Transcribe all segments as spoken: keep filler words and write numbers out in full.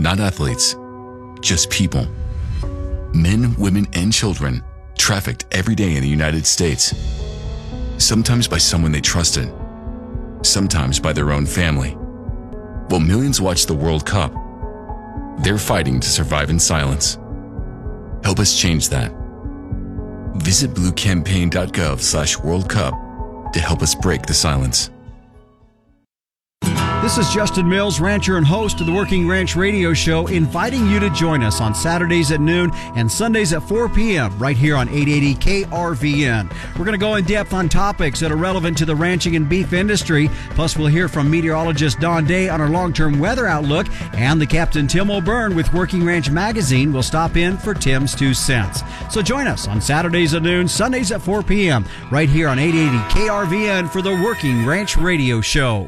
not athletes, just people. Men, women, and children trafficked every day in the United States. Sometimes by someone they trusted, sometimes by their own family. While millions watch the World Cup, they're fighting to survive in silence. Help us change that. Visit bluecampaign.gov slash World Cup to help us break the silence. This is Justin Mills, rancher and host of the Working Ranch Radio Show, inviting you to join us on Saturdays at noon and Sundays at four p.m. right here on eight eighty K R V N. We're going to go in depth on topics that are relevant to the ranching and beef industry. Plus, we'll hear from meteorologist Don Day on our long-term weather outlook, and the Captain Tim O'Byrne with Working Ranch Magazine will stop in for Tim's Two Cents. So join us on Saturdays at noon, Sundays at four p.m. right here on eight eighty K R V N for the Working Ranch Radio Show.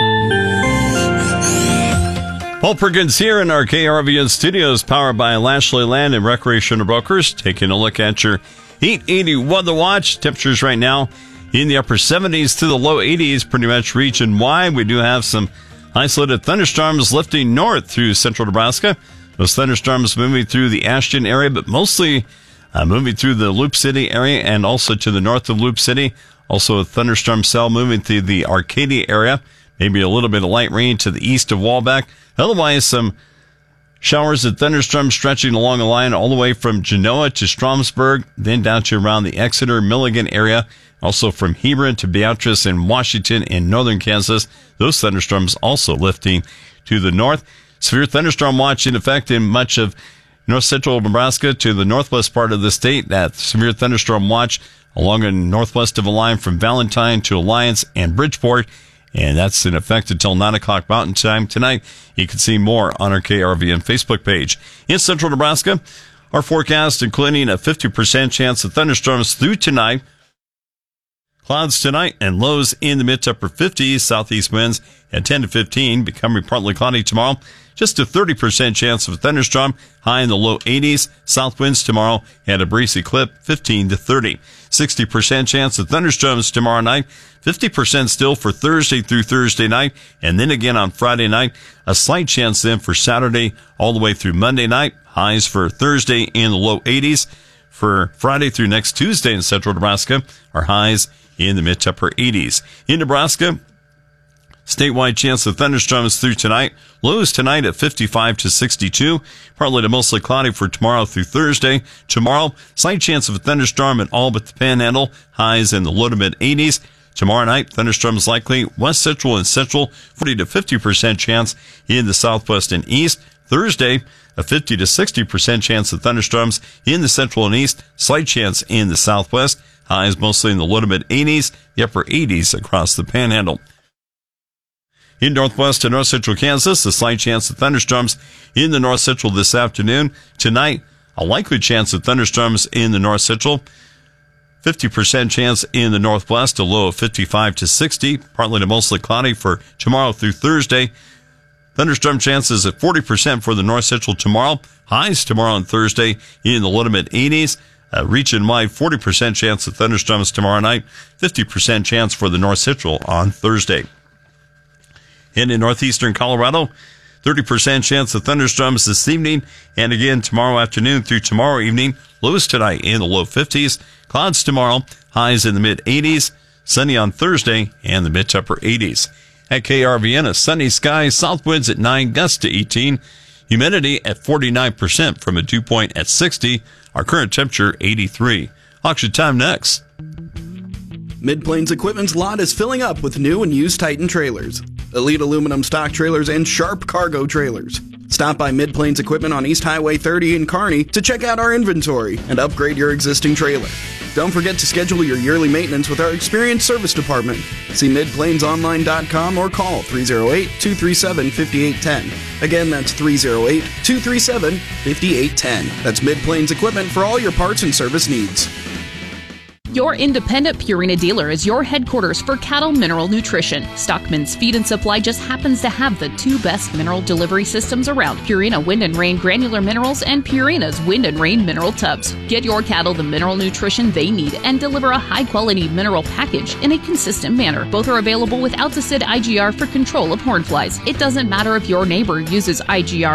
Paul Perkins here in our K R V N studios, powered by Lashley Land and Recreational Brokers. Taking a look at your eight eighty weather watch. Temperatures right now in the upper seventies to the low eighties, pretty much region-wide. We do have some isolated thunderstorms lifting north through central Nebraska. Those thunderstorms moving through the Ashton area, but mostly uh, moving through the Loop City area and also to the north of Loop City. Also a thunderstorm cell moving through the Arcadia area. Maybe a little bit of light rain to the east of Walbeck. Otherwise, some showers and thunderstorms stretching along the line all the way from Genoa to Stromsburg, then down to around the Exeter, Milligan area. Also from Hebron to Beatrice and Washington in northern Kansas. Those thunderstorms also lifting to the north. Severe thunderstorm watch in effect in much of north central Nebraska to the northwest part of the state. That severe thunderstorm watch along the northwest of the line from Valentine to Alliance and Bridgeport. And that's in effect until nine o'clock Mountain Time tonight. You can see more on our K R V N Facebook page. In central Nebraska, our forecast including a fifty percent chance of thunderstorms through tonight. Clouds tonight and lows in the mid to upper fifties. Southeast winds at ten to fifteen, becoming partly cloudy tomorrow. Just a thirty percent chance of a thunderstorm, high in the low eighties. South winds tomorrow at a breezy clip, fifteen to thirty. sixty percent chance of thunderstorms tomorrow night. fifty percent still for Thursday through Thursday night. And then again on Friday night, a slight chance then for Saturday all the way through Monday night. Highs for Thursday in the low eighties. For Friday through next Tuesday in central Nebraska, our highs in the mid to upper eighties. In Nebraska, statewide chance of thunderstorms through tonight. Lows tonight at fifty-five to sixty-two. Partly to mostly cloudy for tomorrow through Thursday. Tomorrow, slight chance of a thunderstorm at all but the Panhandle. Highs in the low to mid eighties. Tomorrow night, thunderstorms likely west central and central. forty to fifty percent chance in the southwest and east. Thursday, a fifty to sixty percent chance of thunderstorms in the central and east. Slight chance in the southwest. Highs mostly in the low to mid eighties. The upper eighties across the Panhandle. In northwest and north central Kansas, a slight chance of thunderstorms in the north central this afternoon. Tonight, a likely chance of thunderstorms in the north central. fifty percent chance in the northwest, a low of fifty-five to sixty. Partly to mostly cloudy for tomorrow through Thursday. Thunderstorm chances at forty percent for the north central tomorrow. Highs tomorrow and Thursday in the low to mid eighties. A region-wide forty percent chance of thunderstorms tomorrow night. fifty percent chance for the north central on Thursday. And in northeastern Colorado, thirty percent chance of thunderstorms this evening. And again tomorrow afternoon through tomorrow evening. Lows tonight in the low fifties. Clouds tomorrow. Highs in the mid eighties. Sunny on Thursday and the mid to upper eighties. At K R V N, a sunny sky. South winds at nine, gusts to eighteen. Humidity at forty-nine percent from a dew point at sixty. Our current temperature, eighty-three. Auction time next. Mid-Plains Equipment's lot is filling up with new and used Titan trailers, Elite aluminum stock trailers, and Sharp cargo trailers. Stop by Mid-Plains Equipment on East Highway thirty in Kearney to check out our inventory and upgrade your existing trailer. Don't forget to schedule your yearly maintenance with our experienced service department. See mid plains online dot com or call three oh eight, two three seven, five eight one zero. Again, that's three oh eight, two three seven, five eight one zero. That's Mid-Plains Equipment for all your parts and service needs. Your independent Purina dealer is your headquarters for cattle mineral nutrition. Stockman's Feed and Supply just happens to have the two best mineral delivery systems around: Purina Wind and Rain granular minerals and Purina's Wind and Rain mineral tubs. Get your cattle the mineral nutrition they need and deliver a high-quality mineral package in a consistent manner. Both are available with Alticid I G R for control of horn flies. It doesn't matter if your neighbor uses I G R